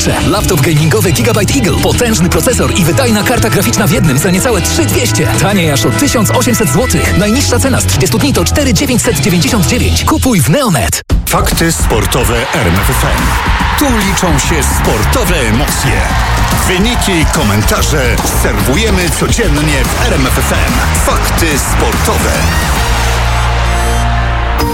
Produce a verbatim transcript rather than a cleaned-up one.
Laptop gamingowy Gigabyte Eagle. Potężny procesor i wydajna karta graficzna w jednym za niecałe trzy tysiące dwieście. Taniej aż o tysiąc osiemset złotych. Najniższa cena z trzydziestu dni to cztery tysiące dziewięćset dziewięćdziesiąt dziewięć. Kupuj w Neonet. Fakty sportowe R M F F M. Tu liczą się sportowe emocje. Wyniki i komentarze serwujemy codziennie w R M F F M. Fakty sportowe.